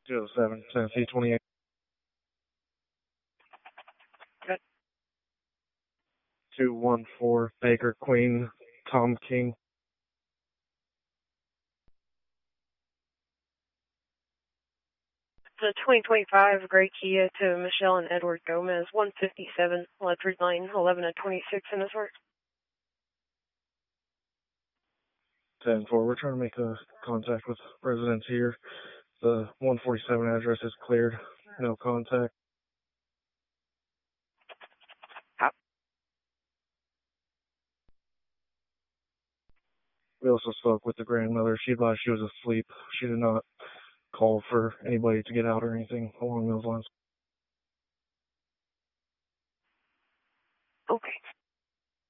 207, Tennessee 28. Good. 214, Baker Queen, Tom King. The 2025 gray Kia to Michelle and Edward Gomez, 157, Ledford Lane, 11 to 26 in his work. 10-4, we're trying to make a contact with residents here. The 147 address is cleared. No contact. We also spoke with the grandmother. She advised she was asleep. She did not call for anybody to get out or anything along those lines. Okay.